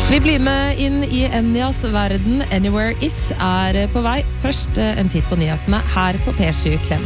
Vi blir med inn I Enyas verden. Anywhere Is på vei. Først en titt på nyhetene her på P7 Klem.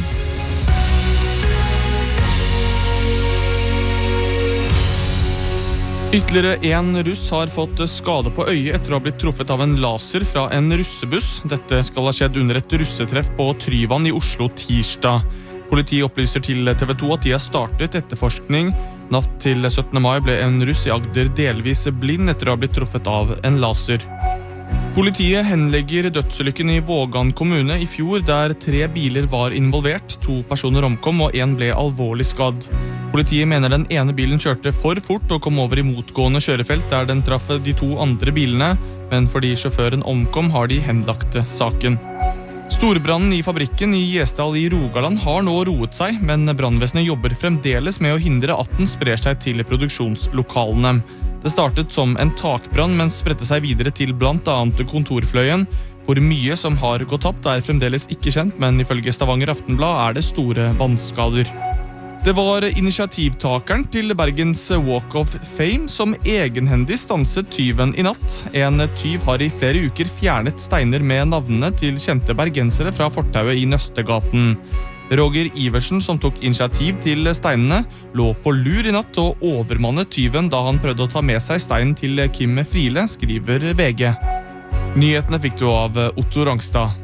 Ytterligere en russ har fått skade på øyet etter å ha blitt truffet av en laser fra en russebuss. Dette skal ha skjedd under et russetreff på Tryvann I Oslo tirsdag. Politiet opplyser til TV 2 at de har startet etterforskning. Natt til 17. mai ble en russ I Agder delvis blind etter å ha blitt truffet av en laser. Politiet henlegger dødsulykken I Vågan kommune I fjor, der 3 biler var involvert. 2 personer omkom og 1 ble alvorlig skadd. Politiet mener den ene bilen kjørte for fort og kom over I motgående kjørefelt der den traff de 2 andre bilene, men fordi sjåføren omkom har de henlagt saken. Storbrannen I fabrikken I Gjesdal I Rogaland har nå roet seg, men brannvesenet jobber fremdeles med å hindre at den sprer seg til produksjonslokalene. Det startet som en takbrann, men spredte seg videre til blant annet kontorfløyen. Hvor mye som har gått tapt fremdeles ikke kjent, men ifølge Stavanger Aftenblad det store vannskader. Det var initiativtakeren til Bergens Walk of Fame som egenhendig stanset tyven I natt. En tyv har I flere uker fjernet steiner med navnene til kjente bergensere fra fortauet I Nøstegaten. Roger Iversen, som tok initiativ til steinene, lå på lur I natt og overmannet tyven da han prøvde å ta med seg steinen til Kim Friele, skriver VG. Nyhetene fikk du av Otto Rangstad.